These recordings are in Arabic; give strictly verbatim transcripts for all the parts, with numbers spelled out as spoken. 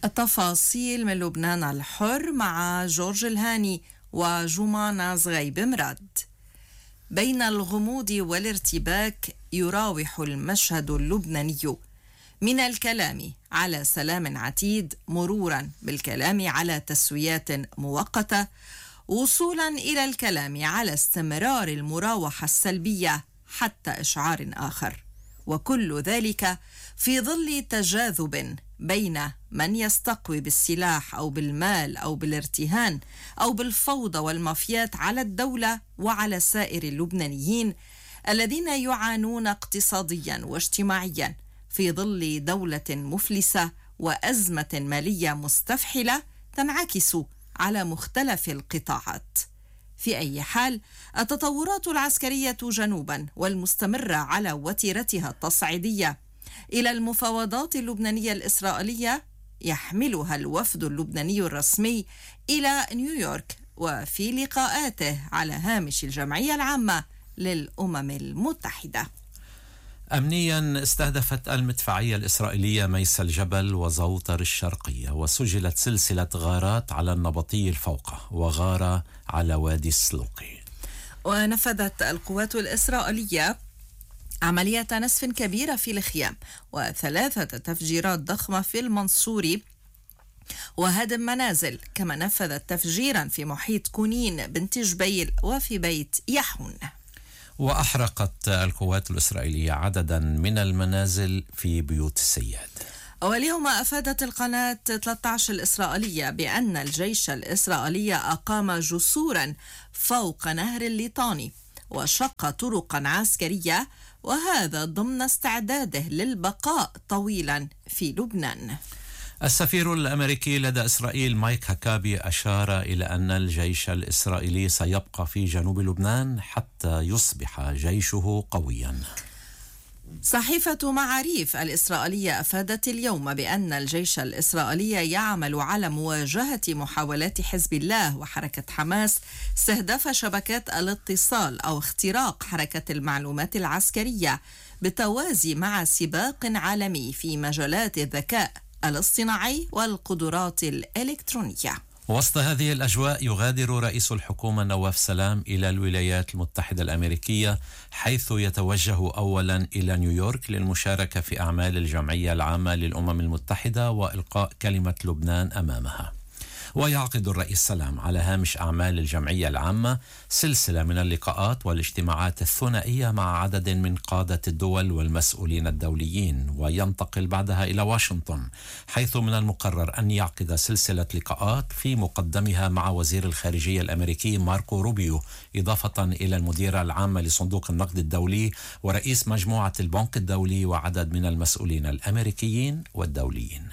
التفاصيل من لبنان الحر مع جورج الهاني وجمانة زغيب مراد. بين الغموض والارتباك يراوح المشهد اللبناني، من الكلام على سلام عتيد مرورا بالكلام على تسويات مؤقتة، وصولا إلى الكلام على استمرار المراوحة السلبية حتى إشعار آخر، وكل ذلك في ظل تجاذب بين من يستقوي بالسلاح أو بالمال أو بالارتهان أو بالفوضى والمافيات على الدولة وعلى سائر اللبنانيين الذين يعانون اقتصاديا واجتماعيا في ظل دولة مفلسة وأزمة مالية مستفحلة تنعكس على مختلف القطاعات. في أي حال، التطورات العسكرية جنوبا والمستمرة على وتيرتها التصعيدية إلى المفاوضات اللبنانية الإسرائيلية يحملها الوفد اللبناني الرسمي إلى نيويورك وفي لقاءاته على هامش الجمعية العامة للأمم المتحدة. أمنيا، استهدفت المدفعية الإسرائيلية ميس الجبل وزوطر الشرقية، وسجلت سلسلة غارات على النبطي الفوقة وغارة على وادي السلوقي. ونفذت القوات الإسرائيلية عملية نسف كبيرة في الخيام وثلاثة تفجيرات ضخمة في المنصوري وهدم منازل، كما نفذت تفجيرا في محيط كونين بنت جبيل وفي بيت يحون. وأحرقت القوات الإسرائيلية عددا من المنازل في بيوت السياد. واليوم أفادت القناة ثلاثة عشر الإسرائيلية بأن الجيش الإسرائيلي أقام جسورا فوق نهر الليطاني وشق طرقا عسكرية، وهذا ضمن استعداده للبقاء طويلا في لبنان. السفير الأمريكي لدى إسرائيل مايك هكابي أشار إلى أن الجيش الإسرائيلي سيبقى في جنوب لبنان حتى يصبح جيشه قويا. صحيفة معاريف الإسرائيلية أفادت اليوم بأن الجيش الإسرائيلي يعمل على مواجهة محاولات حزب الله وحركة حماس استهداف شبكات الاتصال أو اختراق حركة المعلومات العسكرية، بالتوازي مع سباق عالمي في مجالات الذكاء الاصطناعي والقدرات الإلكترونية. وسط هذه الأجواء يغادر رئيس الحكومة نواف سلام إلى الولايات المتحدة الأمريكية، حيث يتوجه أولا إلى نيويورك للمشاركة في أعمال الجمعية العامة للأمم المتحدة وإلقاء كلمة لبنان أمامها. ويعقد الرئيس سلام على هامش أعمال الجمعية العامة سلسلة من اللقاءات والاجتماعات الثنائية مع عدد من قادة الدول والمسؤولين الدوليين، وينتقل بعدها إلى واشنطن، حيث من المقرر أن يعقد سلسلة لقاءات في مقدمها مع وزير الخارجية الأمريكي ماركو روبيو، إضافة إلى المديرة العامة لصندوق النقد الدولي ورئيس مجموعة البنك الدولي وعدد من المسؤولين الأمريكيين والدوليين.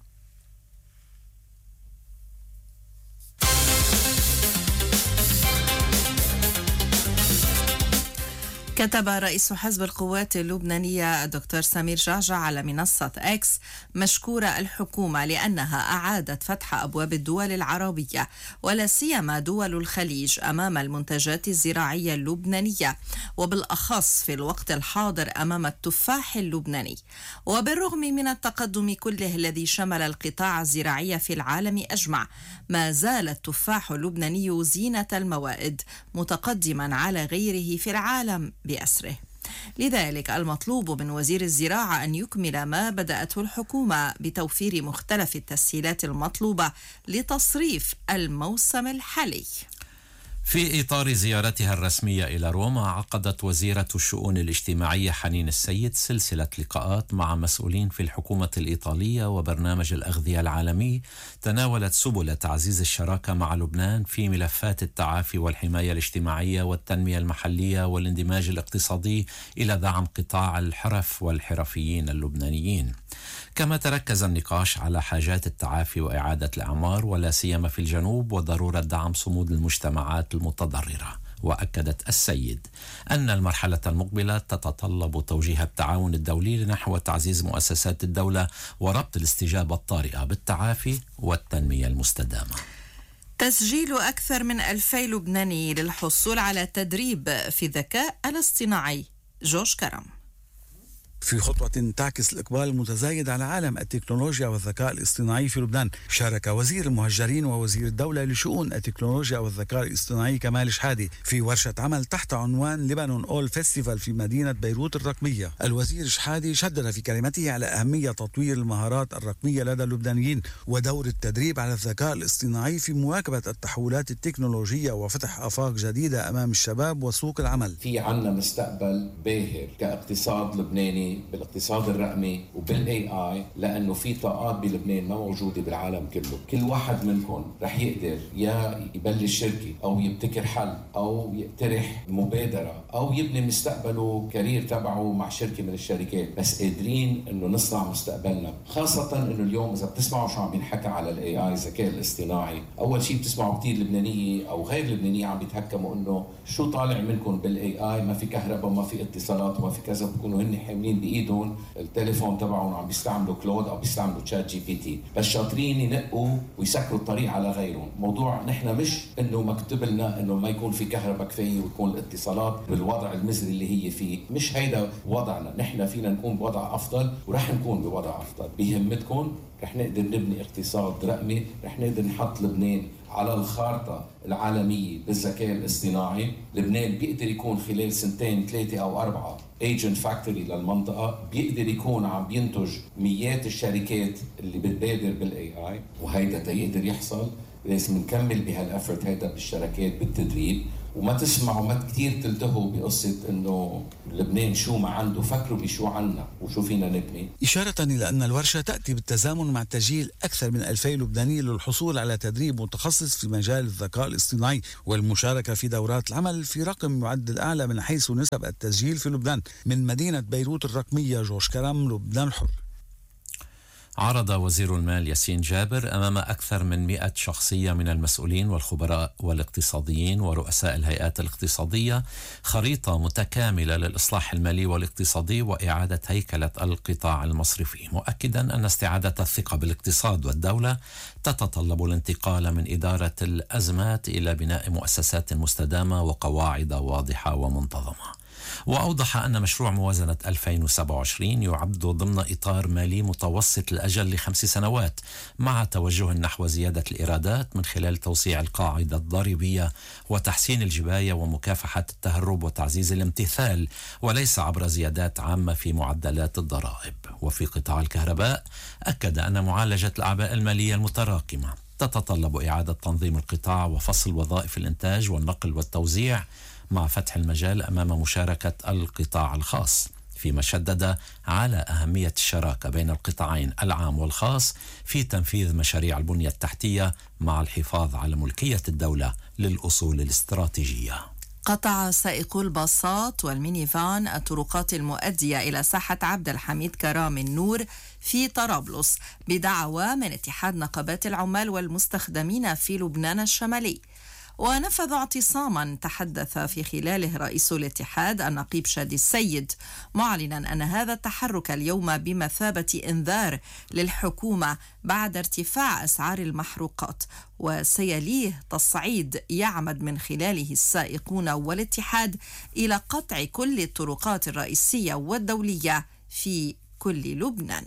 كتب رئيس حزب القوات اللبنانية الدكتور سمير جعجع على منصة إكس مشكورة الحكومة لأنها أعادت فتح أبواب الدول العربية ولا سيما دول الخليج أمام المنتجات الزراعية اللبنانية، وبالأخص في الوقت الحاضر أمام التفاح اللبناني. وبالرغم من التقدم كله الذي شمل القطاع الزراعي في العالم أجمع، ما زال التفاح اللبناني زينة الموائد متقدما على غيره في العالم بأسره. لذلك المطلوب من وزير الزراعة أن يكمل ما بدأته الحكومة بتوفير مختلف التسهيلات المطلوبة لتصريف الموسم الحالي. في إطار زيارتها الرسمية إلى روما، عقدت وزيرة الشؤون الاجتماعية حنين السيد سلسلة لقاءات مع مسؤولين في الحكومة الإيطالية وبرنامج الأغذية العالمي تناولت سبل تعزيز الشراكة مع لبنان في ملفات التعافي والحماية الاجتماعية والتنمية المحلية والاندماج الاقتصادي إلى دعم قطاع الحرف والحرفيين اللبنانيين. كما تركز النقاش على حاجات التعافي وإعادة الأعمار ولا سيما في الجنوب وضرورة دعم صمود المجتمعات المتضررة. وأكدت السيد أن المرحلة المقبلة تتطلب توجيه التعاون الدولي نحو تعزيز مؤسسات الدولة وربط الاستجابة الطارئة بالتعافي والتنمية المستدامة. تسجيل أكثر من ألفي لبناني للحصول على تدريب في الذكاء الاصطناعي. جورج كرم. في خطوة تعكس الإقبال المتزايد على عالم التكنولوجيا والذكاء الاصطناعي في لبنان. شارك وزير المهجرين ووزير الدولة لشؤون التكنولوجيا والذكاء الاصطناعي كمال شحادي في ورشة عمل تحت عنوان لبنان أول فيستيفال في مدينة بيروت الرقمية. الوزير شحادي شدد في كلمته على أهمية تطوير المهارات الرقمية لدى اللبنانيين ودور التدريب على الذكاء الاصطناعي في مواكبة التحولات التكنولوجية وفتح آفاق جديدة أمام الشباب وسوق العمل. في عنا مستقبل باهر كاقتصاد لبناني بالاقتصاد الرقمي وبالاي اي، لأنه في طاقات بلبنان ما موجودة بالعالم كله. كل واحد منكم رح يقدر يا يبلش شركة أو يبتكر حل أو يقترح مبادرة أو يبني مستقبله كارير تبعه مع شركة من الشركات، بس قادرين إنه نصنع مستقبلنا. خاصة إنه اليوم إذا بتسمعوا شو عم بينحكى على الاي اي الذكاء الاصطناعي، أول شيء بتسمعوا كتير لبنانية أو غير لبنانية عم بيتهكموا إنه شو طالع منكم بالاي اي، ما في كهرباء وما في اتصالات وما في كذا، بكونوا هن حاملين بايدهم التليفون تبعهم عم بيستعملوا كلود او بيستعملوا تشات جي بي تي، بس شاطرين ينقوا ويسكروا الطريق على غيرهم. موضوع نحن مش انه مكتوب لنا انه ما يكون في كهرباء كفايه ويكون الاتصالات بالوضع المزري اللي هي فيه، مش هيدا وضعنا. نحن فينا نكون بوضع افضل ورح نكون بوضع افضل. بهمتكم رح نقدر نبني اقتصاد رقمي، رح نقدر نحط لبنان على الخارطة العالمية بالذكاء الاصطناعي. لبنان بيقدر يكون خلال سنتين ثلاثة أو أربعة agent factory للمنطقة، بيقدر يكون عم بينتج مئات الشركات اللي بتبادر بالاي اي، وهيدا تيقدر يحصل لازم نكمل بهالافرت هيدا بالشركات بالتدريب. وما تسمعوا ما كتير تلتهوا بقصة انه لبنان شو ما عنده، فكروا بشو عنا وشو فينا نبني. إشارة إلى أن الورشة تأتي بالتزامن مع تسجيل أكثر من ألفين لبناني للحصول على تدريب متخصص في مجال الذكاء الاصطناعي والمشاركة في دورات العمل في رقم يعد الأعلى من حيث نسب التسجيل في لبنان. من مدينة بيروت الرقمية، جورج كرم، لبنان حر. عرض وزير المال ياسين جابر أمام أكثر من مئة شخصية من المسؤولين والخبراء والاقتصاديين ورؤساء الهيئات الاقتصادية خريطة متكاملة للإصلاح المالي والاقتصادي وإعادة هيكلة القطاع المصرفي، مؤكدا أن استعادة الثقة بالاقتصاد والدولة تتطلب الانتقال من إدارة الأزمات إلى بناء مؤسسات مستدامة وقواعد واضحة ومنتظمة. وأوضح أن مشروع موازنة ألفين وسبعة وعشرين يعد ضمن إطار مالي متوسط الأجل لخمس سنوات، مع توجه نحو زيادة الإيرادات من خلال توسيع القاعدة الضريبية وتحسين الجباية ومكافحة التهرب وتعزيز الامتثال، وليس عبر زيادات عامة في معدلات الضرائب. وفي قطاع الكهرباء أكد أن معالجة الأعباء المالية المتراكمة تتطلب إعادة تنظيم القطاع وفصل وظائف الإنتاج والنقل والتوزيع، مع فتح المجال أمام مشاركة القطاع الخاص، فيما شدد على أهمية الشراكة بين القطاعين العام والخاص في تنفيذ مشاريع البنية التحتية مع الحفاظ على ملكية الدولة للأصول الاستراتيجية. قطع سائقو الباصات والميني فان الطرقات المؤدية إلى ساحة عبد الحميد كرام النور في طرابلس بدعوى من اتحاد نقابات العمال والمستخدمين في لبنان الشمالي. ونفذ اعتصاما تحدث في خلاله رئيس الاتحاد النقيب شادي السيد، معلنا أن هذا التحرك اليوم بمثابة إنذار للحكومة بعد ارتفاع أسعار المحروقات، وسيليه تصعيد يعمد من خلاله السائقون والاتحاد إلى قطع كل الطرقات الرئيسية والدولية في كل لبنان.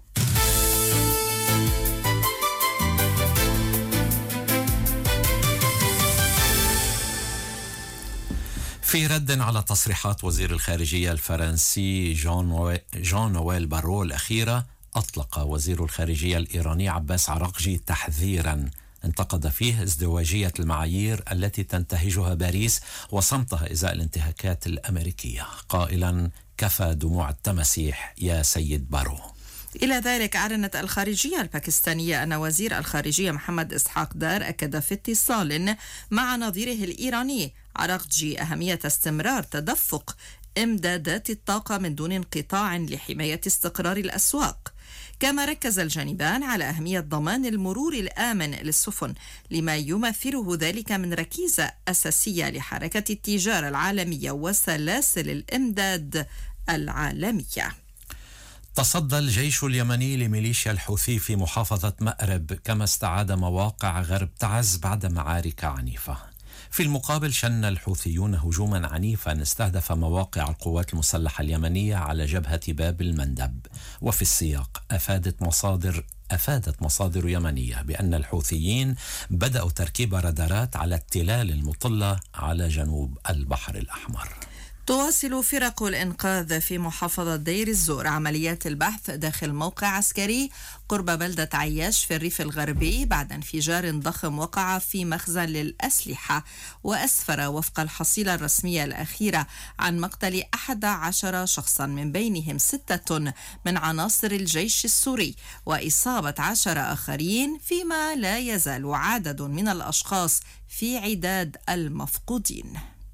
في رد على تصريحات وزير الخارجية الفرنسي جون جون نويل بارو الأخيرة، أطلق وزير الخارجية الإيراني عباس عراقجي تحذيرا انتقد فيه ازدواجية المعايير التي تنتهجها باريس وصمتها إزاء الانتهاكات الأمريكية، قائلا: كفى دموع التماسيح يا سيد بارو. إلى ذلك أعلنت الخارجية الباكستانية أن وزير الخارجية محمد إسحاق دار أكد في اتصال مع نظيره الإيراني عراقجي أهمية استمرار تدفق إمدادات الطاقة من دون انقطاع لحماية استقرار الأسواق. كما ركز الجانبان على أهمية ضمان المرور الآمن للسفن، لما يمثله ذلك من ركيزة أساسية لحركة التجارة العالمية وسلاسل الإمداد العالمية. تصدى الجيش اليمني لميليشيا الحوثي في محافظة مأرب، كما استعاد مواقع غرب تعز بعد معارك عنيفة. في المقابل شن الحوثيون هجوما عنيفا استهدف مواقع القوات المسلحة اليمنية على جبهة باب المندب. وفي السياق أفادت مصادر أفادت مصادر يمنية بأن الحوثيين بدأوا تركيب رادارات على التلال المطلة على جنوب البحر الأحمر. تواصل فرق الإنقاذ في محافظة دير الزور عمليات البحث داخل موقع عسكري قرب بلدة عياش في الريف الغربي بعد انفجار ضخم وقع في مخزن للأسلحة، وأسفر وفق الحصيلة الرسمية الأخيرة عن مقتل أحد عشر شخصا من بينهم ستة من عناصر الجيش السوري وإصابة عشر آخرين، فيما لا يزال عدد من الأشخاص في عداد المفقودين.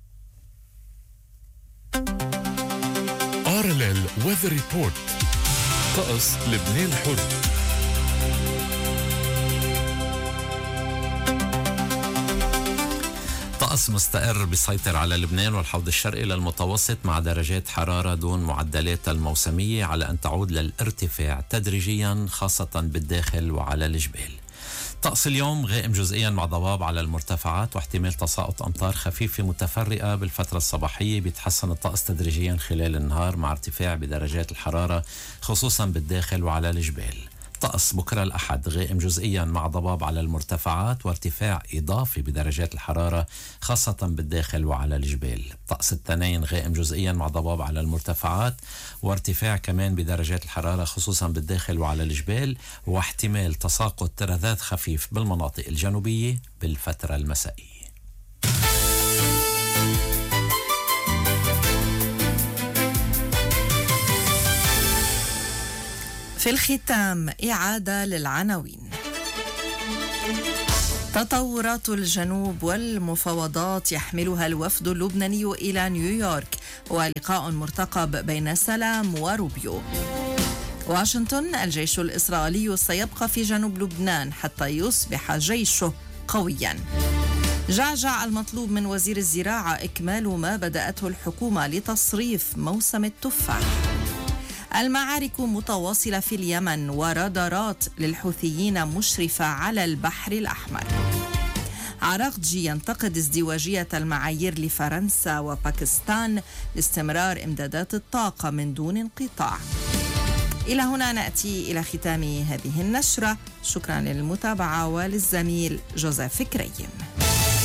آر إل إل Weather Report. طقس لبنان الحر. طقس مستقر بيسيطر على لبنان والحوض الشرقي للمتوسط مع درجات حرارة دون معدلات الموسمية على أن تعود للارتفاع تدريجيا خاصة بالداخل وعلى الجبال. طقس اليوم غائم جزئيا مع ضباب على المرتفعات واحتمال تساقط أمطار خفيفة متفرقة بالفترة الصباحية. بيتحسن الطقس تدريجيا خلال النهار مع ارتفاع بدرجات الحرارة خصوصا بالداخل وعلى الجبال. طقس بكرة الأحد غائم جزئيا مع ضباب على المرتفعات وارتفاع إضافي بدرجات الحرارة خاصة بالداخل وعلى الجبال. طقس التنين غائم جزئيا مع ضباب على المرتفعات وارتفاع كمان بدرجات الحرارة خصوصا بالداخل وعلى الجبال، واحتمال تساقط رذاذ خفيف بالمناطق الجنوبية بالفترة المسائية. في الختام إعادة للعناوين. تطورات الجنوب والمفاوضات يحملها الوفد اللبناني إلى نيويورك، ولقاء مرتقب بين سلام وروبيو. واشنطن: الجيش الإسرائيلي سيبقى في جنوب لبنان حتى يصبح جيشه قويا. جعجع: المطلوب من وزير الزراعة إكمال ما بدأته الحكومة لتصريف موسم التفاح. المعارك متواصلة في اليمن ورادارات للحوثيين مشرفة على البحر الأحمر. عراقجي ينتقد ازدواجية المعايير لفرنسا وباكستان لاستمرار إمدادات الطاقة من دون انقطاع. إلى هنا نأتي إلى ختام هذه النشرة. شكرا للمتابعة وللزميل جوزيف كريم.